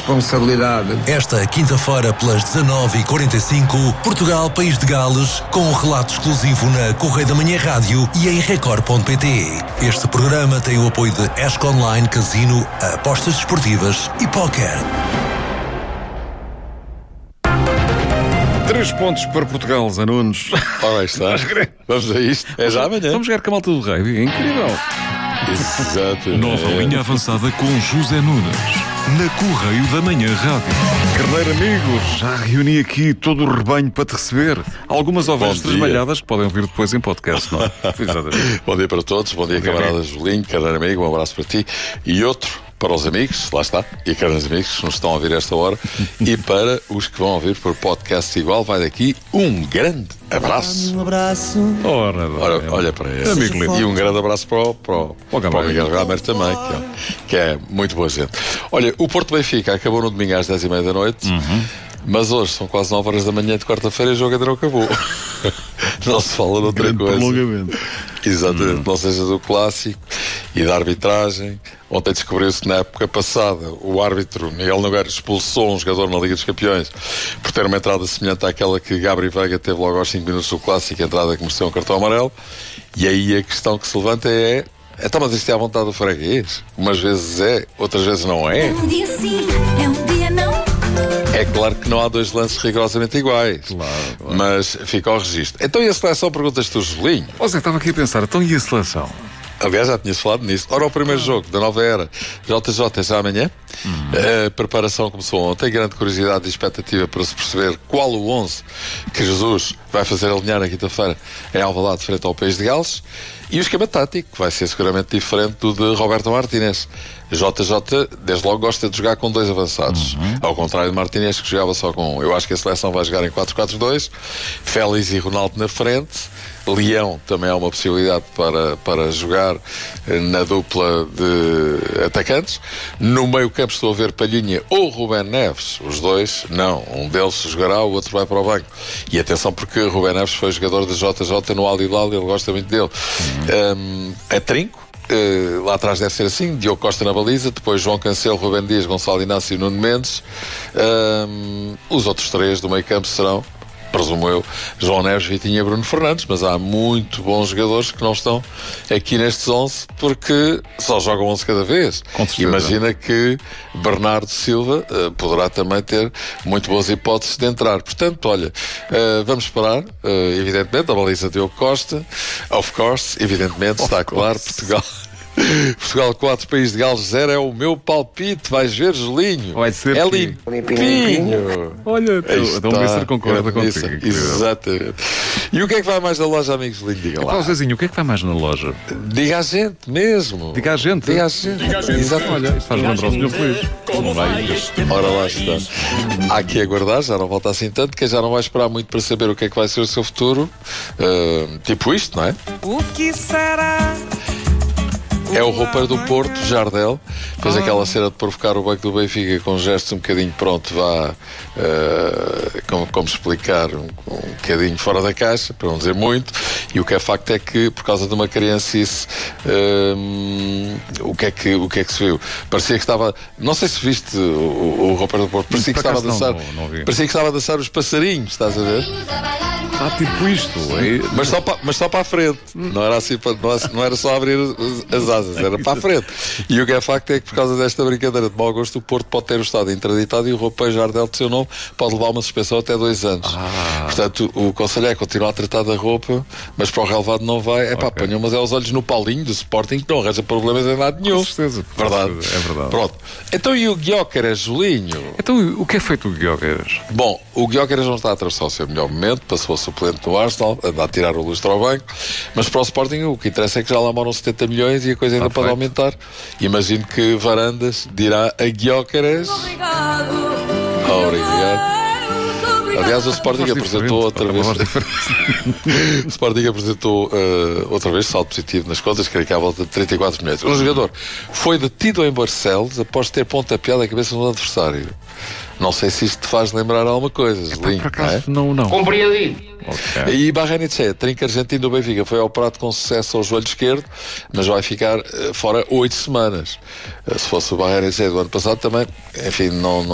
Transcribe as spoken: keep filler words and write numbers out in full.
responsabilidade. Esta quinta-feira, pelas dezanove e quarenta e cinco, Portugal, País de Gales, com um relato exclusivo na Correio da Manhã Rádio e em record ponto pt. Este programa tem o apoio de Esco Online, Casino, apostas desportivas e póquer. Três pontos para Portugal, Zé Nunes. Ora, aí está. Vamos a isto. É já amanhã. Vamos jogar com a malta do Rei. É incrível. Exato. Nova linha avançada com José Nunes, na Correio da Manhã Rádio. Carneiro amigos, já reuni aqui todo o rebanho para te receber. Algumas ovelhas trasmalhadas que podem ouvir depois em podcast, não é? Exatamente. Bom dia para todos. Bom dia, Bom dia, camarada Julinho, Carneiro amigo. Um abraço para ti. E outro para os amigos, lá está, e caros amigos que nos estão a ouvir esta hora, e para os que vão ouvir por podcast igual, vai daqui um grande abraço. Um abraço. Ora, Ora, olha para ele. Amigo lindo. E um grande abraço para o, para o, O para o Miguel Gamer também, que é, que é muito boa gente. Olha, o Porto Benfica acabou no domingo às dez e meia da noite. Uhum. Mas hoje são quase nove horas da manhã de quarta-feira e o jogo ainda não acabou. Não se fala de outra Grande coisa. prolongamento. Exatamente, Hum. não seja do clássico e da arbitragem. Ontem descobriu-se que na época passada o árbitro Miguel Nogueira expulsou um jogador na Liga dos Campeões por ter uma entrada semelhante àquela que Gabri Veiga teve logo aos cinco minutos do clássico, a entrada que mereceu um cartão amarelo. E aí a questão que se levanta é: então, mas isto é à vontade do freguês? Umas vezes é, outras vezes não é. É um dia sim, é um dia não. É claro que não há dois lances rigorosamente iguais. Claro, claro. Mas fica ao registro. Então, e a seleção? Perguntas tu, Julinho? Ó Zé, estava aqui a pensar, então e a seleção? Aliás, já tinhas falado nisso. Ora, o primeiro jogo da nova era J J é já amanhã. Hum. A preparação começou ontem. Grande curiosidade e expectativa para se perceber qual o onze que Jesus vai fazer alinhar na quinta-feira em Alvalade frente ao País de Gales. E o esquema tático, que vai ser seguramente diferente do de Roberto Martínez. J J, desde logo, gosta de jogar com dois avançados. Uhum. Ao contrário de Martínez, que jogava só com um. Eu acho que a seleção vai jogar em quatro quatro dois. Félix e Ronaldo na frente. Leão também há uma possibilidade para, para jogar na dupla de atacantes. No meio campo estou a ver Palhinha ou Rubén Neves. Os dois, não. Um deles jogará, o outro vai para o banco. E atenção, porque Rubén Neves foi jogador da J J no Al Hilal e ele gosta muito dele. Uhum. Um, é trinco. Uh, lá atrás deve ser assim: Diogo Costa na baliza, depois João Cancelo, Rubén Dias, Gonçalo Inácio e Nuno Mendes. Um, os outros três do meio campo serão, presumo eu, João Neves, Vitinha e Bruno Fernandes. Mas há muito bons jogadores que não estão aqui nestes onze porque só jogam onze cada vez. Imagina que Bernardo Silva uh, poderá também ter muito boas hipóteses de entrar. Portanto, olha, uh, vamos esperar, uh, evidentemente, a baliza de Diogo Costa, of course, evidentemente, of está course. claro, Portugal. Portugal quatro, País de Gales zero é o meu palpite. Vais ver, Julinho. Vai ser é que... limpinho. Olha, então o Mister concorda Missa. contigo. Exatamente. E o que é que vai mais na loja, amigos Julinho? Diga Epá, lá. Zezinho, o que é que vai mais na loja? Diga a gente mesmo. Diga a gente. Diga a gente. Exatamente. Olha, isto faz lembrar o senhor Feliz. Como vai? Ora, lá está. Há que aguardar, já não volta assim tanto, que já não vai esperar muito para saber o que é que vai ser o seu futuro. Uh, tipo isto, não é? O que será? É o roupeiro do Porto, Jardel. Fez aquela cena de provocar o banco do Benfica com gestos um bocadinho, pronto, vá, uh, como, como explicar, um, um bocadinho fora da caixa, para não dizer muito. E o que é facto é que, por causa de uma criancice, uh, o, que é que, o que é que se viu? Parecia que estava, não sei se viste o, o, o roupeiro do Porto, parecia que estava a dançar, não, não vi. parecia que estava a dançar os passarinhos, estás a ver? Ah, tipo isto. É... Mas só para, mas só para a frente. Não era assim, para, não, era, não era só abrir as, as asas, era para a frente. E o que é facto é que, por causa desta brincadeira de mau gosto, o Porto pode ter o estado interditado e o roupeiro Jardel de seu nome pode levar uma suspensão até dois anos. Ah. Portanto, o, o conselho é continuar a tratar da roupa, mas para o relevado não vai. É pá, Okay. ponham, mas é os olhos no Paulinho do Sporting que não arranja problemas em nada nenhum. Com certeza. Verdade. Com certeza, é verdade. Pronto. Então, e o Gyökeres, Julinho? Então, o que é feito o Gyökeres? Bom, o Gyökeres não está a atravessar o seu melhor momento, passou a suplente no Arsenal, anda a tirar o lustre ao banco, mas para o Sporting o que interessa é que já lá moram setenta milhões e a coisa ainda Está pode feito. aumentar. Imagino que Varandas dirá a Gyökeres. Obrigado. Obrigado. Aliás, o Sporting Voz apresentou diferente, outra uma vez. voz diferente. O Sporting apresentou uh, outra vez saldo positivo nas contas, creio que à volta de trinta e quatro milhões. Um jogador foi detido em Barcelos após ter pontapeado a cabeça do adversário. Não sei se isto te faz lembrar alguma coisa, Zelinho. Por acaso, É? não, não. Compreendido. Okay. E Barrenetxea, trinco argentino do Benfica, foi operado com sucesso ao joelho esquerdo, mas vai ficar uh, fora oito semanas. Uh, se fosse o Barrenetxea do ano passado também, enfim, não, não